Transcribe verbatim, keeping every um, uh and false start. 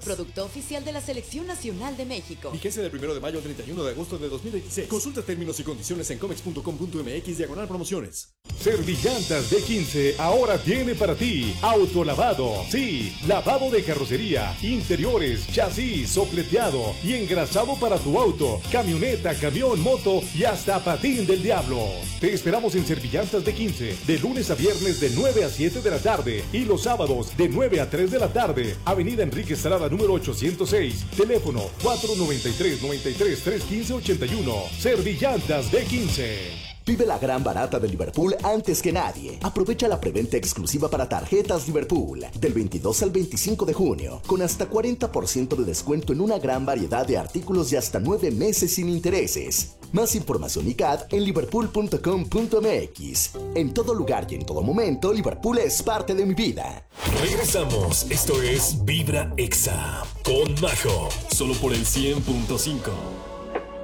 producto oficial de la Selección Nacional de México. Vigencia del primero de mayo al treinta y uno de agosto de dos mil veintiséis. Consulta términos y condiciones en comex punto com punto mx diagonal promociones. Servillantas D quince ahora tiene para ti autolavado. Sí, lavado de carrocería, interiores, chasis, sopleteado y engrasado para tu auto, camioneta, camión, moto y hasta patín del diablo. Te esperamos en Servillantas D quince de lunes a viernes de nueve a siete de la tarde y los sábados de nueve a tres de la tarde. Avenida Enrique Estrada número ochocientos seis. Teléfono cuatro noventa y tres, noventa y tres, trescientos quince, ochenta y uno. Servillantas D quince. Vive la gran barata de Liverpool antes que nadie. Aprovecha la preventa exclusiva para tarjetas Liverpool del veintidós al veinticinco de junio, con hasta cuarenta por ciento de descuento en una gran variedad de artículos y hasta nueve meses sin intereses. Más información y C A D en liverpool punto com punto mx. En todo lugar y en todo momento, Liverpool es parte de mi vida. Regresamos. Esto es Vibra Exa con Majo, solo por el cien punto cinco.